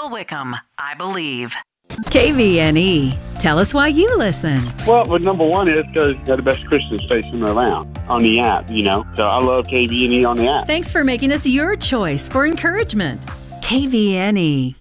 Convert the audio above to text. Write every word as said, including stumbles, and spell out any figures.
Michelle Wickham, I Believe. K V N E. Tell us why you listen. Well, well number one is because they're the best Christian station around on the app, you know. So I love K V N E on the app. Thanks for making us your choice for encouragement. K V N E.